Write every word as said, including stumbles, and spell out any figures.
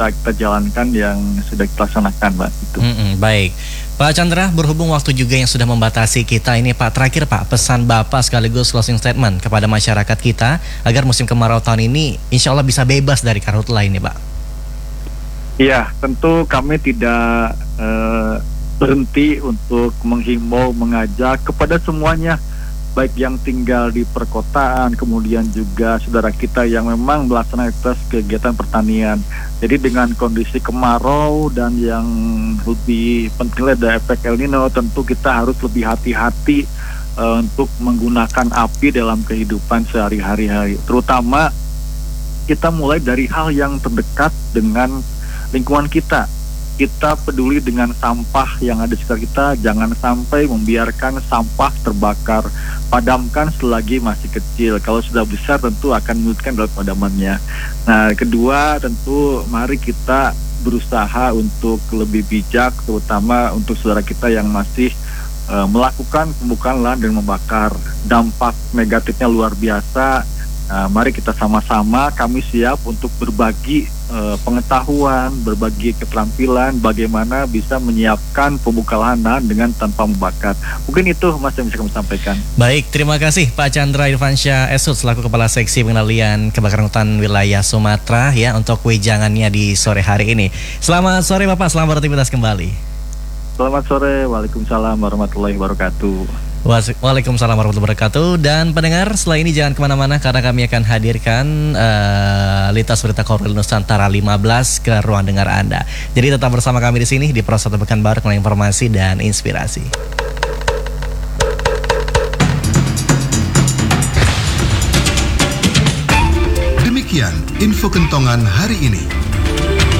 bisa kita jalankan yang sudah kita laksanakan, Pak. Itu. Mm-mm, baik, Pak Chandra, berhubung waktu juga yang sudah membatasi kita ini, Pak, terakhir Pak, pesan Bapak sekaligus closing statement kepada masyarakat kita agar musim kemarau tahun ini insya Allah bisa bebas dari karhutla ini, Pak. Iya, tentu kami tidak uh, berhenti untuk menghimbau, mengajak kepada semuanya, baik yang tinggal di perkotaan, kemudian juga saudara kita yang memang melaksanakan kegiatan pertanian. Jadi dengan kondisi kemarau dan yang lebih penting ada efek El Nino, tentu kita harus lebih hati-hati uh, untuk menggunakan api dalam kehidupan sehari-hari. Terutama kita mulai dari hal yang terdekat dengan lingkungan kita. Kita peduli dengan sampah yang ada di sekitar kita, jangan sampai membiarkan sampah terbakar. Padamkan selagi masih kecil. Kalau sudah besar tentu akan menyulitkan dalam padamannya. Nah, kedua tentu mari kita berusaha untuk lebih bijak, terutama untuk saudara kita yang masih uh, melakukan pembukaan lahan dan membakar. Dampak negatifnya luar biasa. Nah, mari kita sama-sama, kami siap untuk berbagi uh, pengetahuan, berbagi keterampilan, bagaimana bisa menyiapkan pembuka lahan dengan tanpa membakar. Mungkin itu Mas yang bisa kami sampaikan. Baik, terima kasih Pak Chandra Irfansyah S U D selaku Kepala Seksi Pengendalian Kebakaran Hutan Wilayah Sumatera ya untuk wejangannya di sore hari ini. Selamat sore Bapak, selamat beraktivitas kembali. Selamat sore, Waalaikumsalam warahmatullahi wabarakatuh. Waalaikumsalam warahmatullahi wabarakatuh. Dan pendengar, setelah ini jangan kemana-mana karena kami akan hadirkan uh, Lintas Berita Korwil Nusantara lima belas ke ruang dengar Anda. Jadi tetap bersama kami di sini di Pro satu Pekanbaru dengan informasi dan inspirasi. Demikian info kentongan hari ini.